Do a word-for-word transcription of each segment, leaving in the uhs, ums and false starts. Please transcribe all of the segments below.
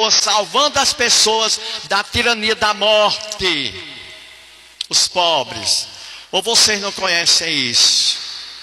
pessoas, salvando as pessoas da tirania da morte, os pobres. Ou vocês não conhecem isso?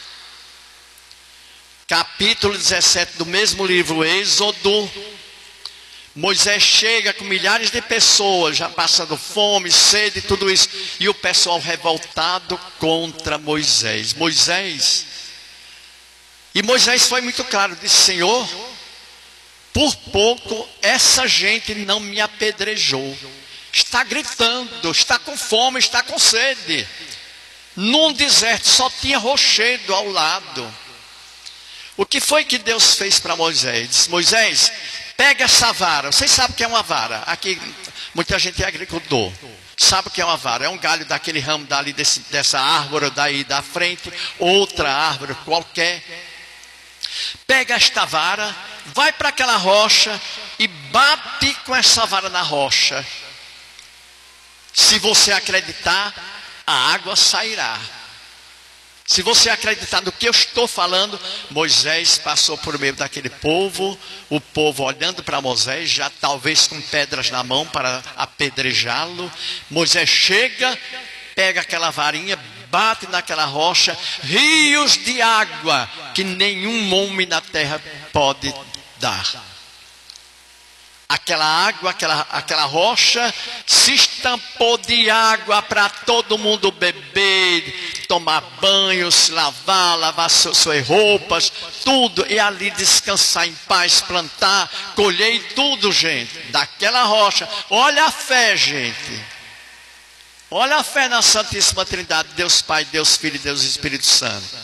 Capítulo dezessete do mesmo livro, Êxodo. Moisés chega com milhares de pessoas, já passando fome, sede, tudo isso. E o pessoal revoltado contra Moisés. Moisés. E Moisés foi muito claro, disse: Senhor, por pouco essa gente não me apedrejou. Está gritando, está com fome, está com sede. Num deserto só tinha rochedo ao lado. O que foi que Deus fez para Moisés? Disse: Moisés, pega essa vara. Vocês sabem o que é uma vara? Aqui muita gente é agricultor, sabe o que é uma vara? É um galho daquele ramo dali, desse, dessa árvore daí da frente, outra árvore qualquer. Pega esta vara, vai para aquela rocha e bate com essa vara na rocha. Se você acreditar, a água sairá. Se você acreditar no que eu estou falando, Moisés passou por meio daquele povo, o povo olhando para Moisés, já talvez com pedras na mão para apedrejá-lo. Moisés chega, pega aquela varinha, bate naquela rocha, rios de água que nenhum homem na terra pode dar. Aquela água, aquela, aquela rocha se estampou de água para todo mundo beber, tomar banho, se lavar, lavar suas, suas roupas, tudo. E ali descansar em paz, plantar, colher tudo, gente. Daquela rocha. Olha a fé, gente. Olha a fé na Santíssima Trindade, Deus Pai, Deus Filho e Deus Espírito Santo.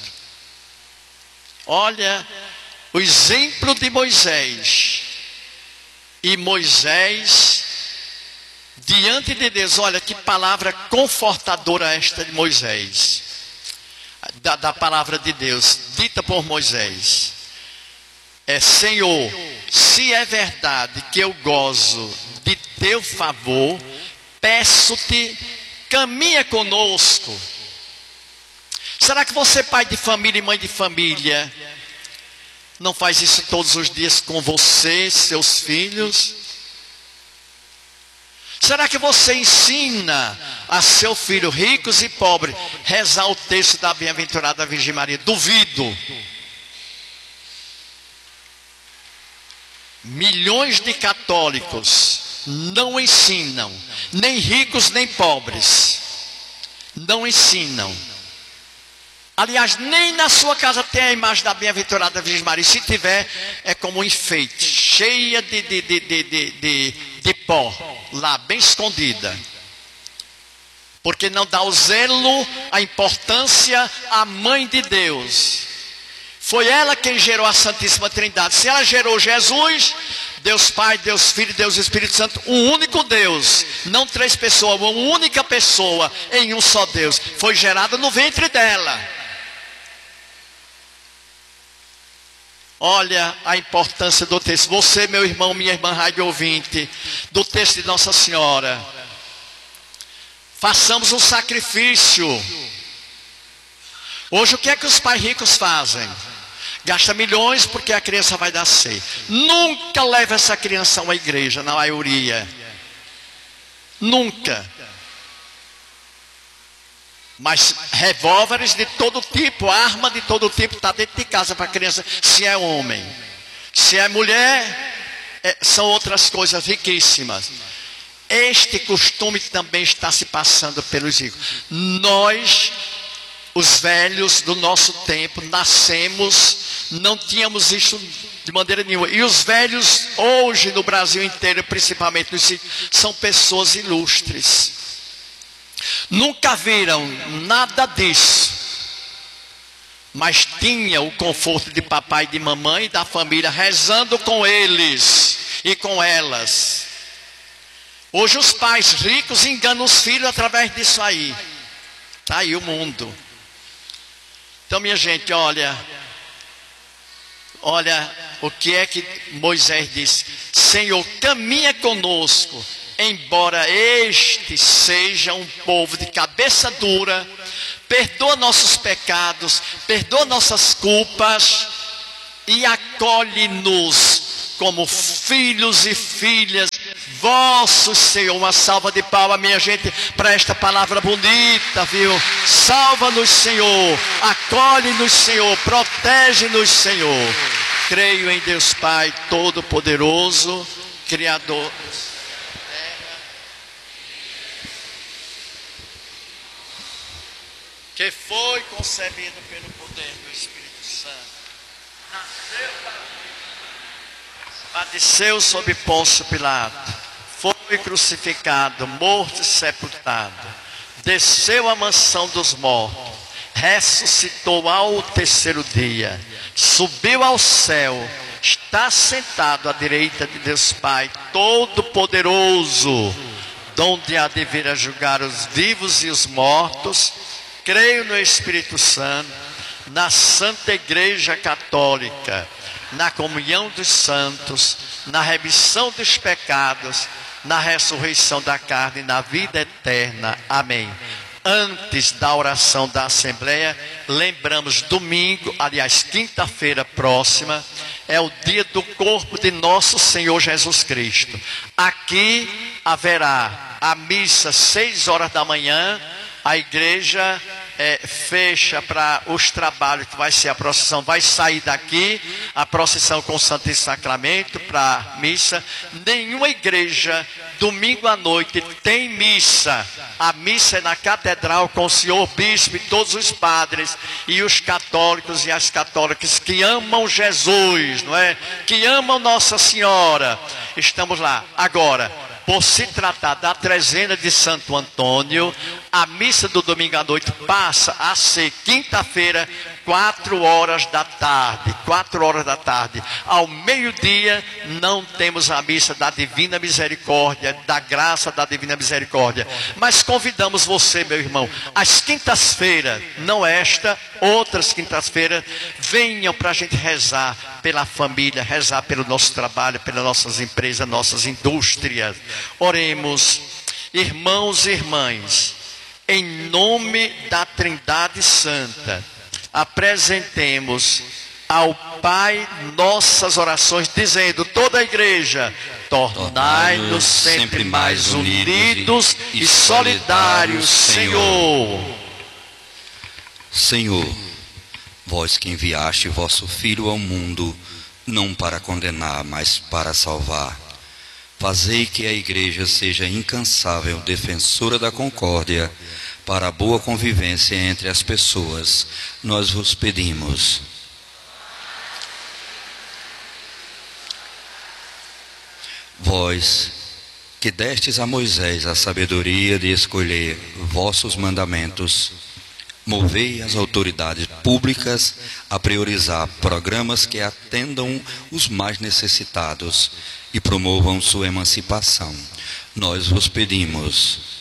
Olha o exemplo de Moisés. E Moisés, diante de Deus, olha que palavra confortadora esta de Moisés, da, da palavra de Deus, dita por Moisés. É: Senhor, se é verdade que eu gozo de teu favor, peço-te, caminha conosco. Será que você, pai de família e mãe de família, não faz isso todos os dias com você, seus filhos? Será que você ensina a seu filho, ricos e pobres, rezar o texto da bem-aventurada Virgem Maria? Duvido. Milhões de católicos não ensinam, nem ricos nem pobres, não ensinam. Aliás, nem na sua casa tem a imagem da bem-aventurada Virgem Maria. Se tiver, é como um enfeite, cheia de, de, de, de, de, de, de pó, lá, bem escondida. Porque não dá o zelo, a importância à mãe de Deus. Foi ela quem gerou a Santíssima Trindade. Se ela gerou Jesus, Deus Pai, Deus Filho, Deus Espírito Santo, um único Deus, não três pessoas, uma única pessoa em um só Deus, foi gerada no ventre dela. Olha a importância do texto. Você, meu irmão, minha irmã, rádio ouvinte, do texto de Nossa Senhora. Façamos um sacrifício. Hoje o que é que os pais ricos fazem? Gasta milhões porque a criança vai nascer. Nunca leva essa criança a uma igreja, na maioria. Nunca. Mas revólveres de todo tipo, arma de todo tipo está dentro de casa para a criança, se é homem. Se é mulher, é, são outras coisas riquíssimas. Este costume também está se passando pelos ricos. Nós, os velhos do nosso tempo, nascemos, não tínhamos isso de maneira nenhuma. E os velhos hoje no Brasil inteiro, principalmente nos sítios, são pessoas ilustres. Nunca viram nada disso, mas tinha o conforto de papai e de mamãe e da família rezando com eles e com elas. Hoje os pais ricos enganam os filhos através disso aí. Está aí o mundo. Então, minha gente, olha, olha o que é que Moisés disse: Senhor, caminha conosco, embora este seja um povo de cabeça dura, perdoa nossos pecados, perdoa nossas culpas e acolhe-nos como filhos e filhas vossos, Senhor. Uma salva de palmas, minha gente, para esta palavra bonita, viu? Salva-nos, Senhor. Acolhe-nos, Senhor. Protege-nos, Senhor. Creio em Deus Pai Todo-Poderoso, Criador que foi concebido pelo poder do Espírito Santo, nasceu para padeceu sob Pôncio Pilato, foi crucificado, morto e sepultado, desceu à mansão dos mortos, ressuscitou ao terceiro dia, subiu ao céu, está sentado à direita de Deus Pai Todo-Poderoso, donde há de vir a julgar os vivos e os mortos. Creio no Espírito Santo, na Santa Igreja Católica, na comunhão dos santos, na remissão dos pecados, na ressurreição da carne e na vida eterna. Amém. Antes da oração da Assembleia, lembramos domingo, aliás quinta-feira próxima, é o dia do corpo de nosso Senhor Jesus Cristo. Aqui haverá a missa seis horas da manhã. A igreja é, fecha para os trabalhos, que vai ser a procissão, vai sair daqui, a procissão com o Santíssimo Sacramento para a missa. Nenhuma igreja, domingo à noite, tem missa. A missa é na catedral com o senhor bispo e todos os padres, e os católicos e as católicas que amam Jesus, não é? Que amam Nossa Senhora. Estamos lá. Agora, por se tratar da trezena de Santo Antônio, a missa do domingo à noite passa a ser quinta-feira, quatro horas da tarde. Quatro horas da tarde. Ao meio-dia, não temos a missa da Divina Misericórdia, da graça da Divina Misericórdia. Mas convidamos você, meu irmão, às quintas-feiras, não esta, outras quintas-feiras, venham para a gente rezar pela família, rezar pelo nosso trabalho, pelas nossas empresas, nossas indústrias. Oremos, irmãos e irmãs, em nome da Trindade Santa, apresentemos ao Pai nossas orações, dizendo: toda a igreja, tornai-nos sempre mais unidos e solidários, Senhor. Senhor, vós que enviaste vosso Filho ao mundo, não para condenar, mas para salvar, fazei que a igreja seja incansável defensora da concórdia, para a boa convivência entre as pessoas. Nós vos pedimos. Vós, que destes a Moisés a sabedoria de escolher vossos mandamentos, movei as autoridades públicas a priorizar programas que atendam os mais necessitados e promovam sua emancipação. Nós vos pedimos.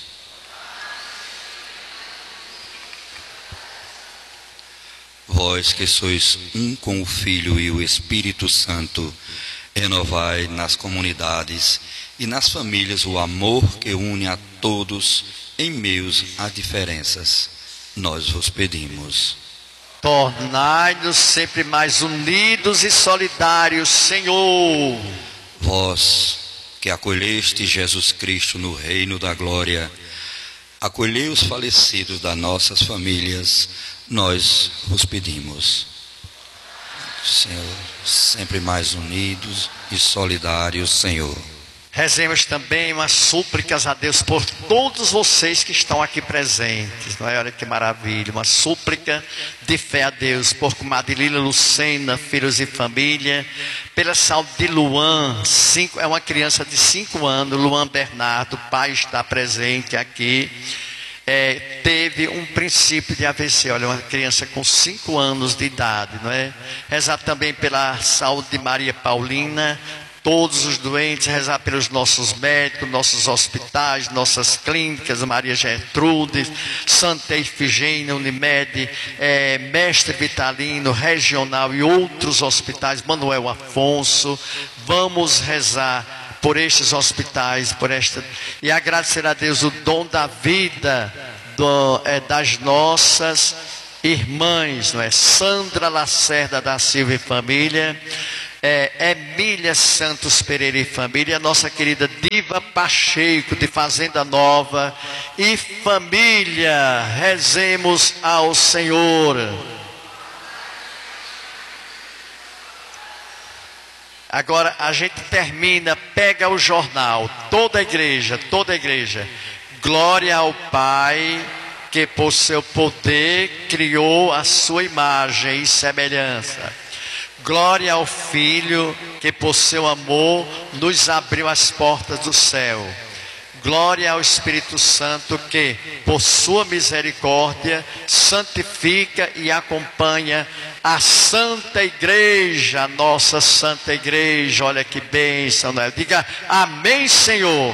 Vós que sois um com o Filho e o Espírito Santo, renovai nas comunidades e nas famílias o amor que une a todos em meio a diferenças. Nós vos pedimos. Tornai-nos sempre mais unidos e solidários, Senhor. Vós que acolheste Jesus Cristo no reino da glória, acolhei os falecidos das nossas famílias. Nós vos pedimos. Senhor, sempre mais unidos e solidários, Senhor. Rezemos também umas súplicas a Deus por todos vocês que estão aqui presentes, não é? Olha que maravilha, uma súplica de fé a Deus por Madilila Lucena, filhos e família, pela saúde de Luan, cinco, é uma criança de cinco anos, Luan Bernardo, o pai está presente aqui. É, teve um princípio de A V C, olha, uma criança com cinco anos de idade, não é? Rezar também pela saúde de Maria Paulina, todos os doentes, rezar pelos nossos médicos, nossos hospitais, nossas clínicas, Maria Gertrudes, Santa Efigênia, Unimed, é, Mestre Vitalino, Regional e outros hospitais, Manuel Afonso. Vamos rezar por estes hospitais, por esta, e agradecer a Deus o dom da vida do, é, das nossas irmãs, não é? Sandra Lacerda da Silva e família, é, Emília Santos Pereira e família, nossa querida Diva Pacheco de Fazenda Nova e família, rezemos ao Senhor. Agora a gente termina, pega o jornal, toda a igreja, toda a igreja. Glória ao Pai, que por seu poder criou a sua imagem e semelhança. Glória ao Filho, que por seu amor nos abriu as portas do céu. Glória ao Espírito Santo, que por sua misericórdia santifica e acompanha a Santa Igreja, a nossa Santa Igreja. Olha que bênção, né? Diga amém, Senhor.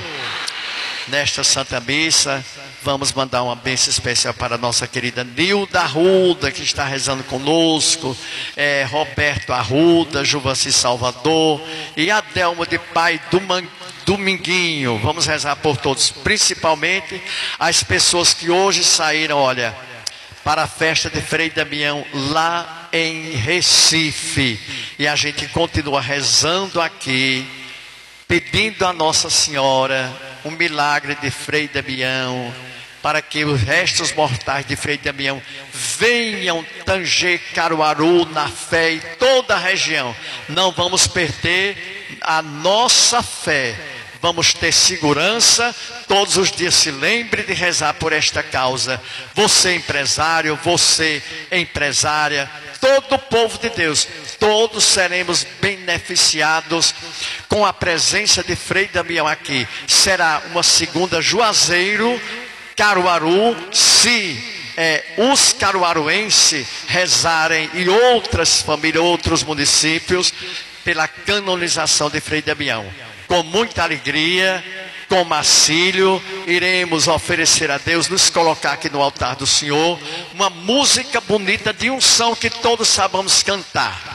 Nesta Santa Missa, vamos mandar uma bênção especial para a nossa querida Nilda Arruda, que está rezando conosco, é, Roberto Arruda, Juvanci Salvador e Adelmo de Pai do Man, Dominguinho. Vamos rezar por todos, principalmente as pessoas que hoje saíram, olha, para a festa de Frei Damião lá em Recife. E a gente continua rezando aqui, pedindo a Nossa Senhora um milagre de Frei Damião, para que os restos mortais de Frei Damião venham tanger Caruaru na fé e toda a região. Não vamos perder a nossa fé, vamos ter segurança. Todos os dias se lembre de rezar por esta causa. Você empresário, você empresária, todo o povo de Deus, todos seremos beneficiados com a presença de Frei Damião aqui. Será uma segunda Juazeiro, Caruaru, se é, os caruaruenses rezarem e outras famílias, outros municípios, pela canonização de Frei Damião. Com muita alegria, com Marcílio, iremos oferecer a Deus, nos colocar aqui no altar do Senhor, uma música bonita de unção que todos sabemos cantar.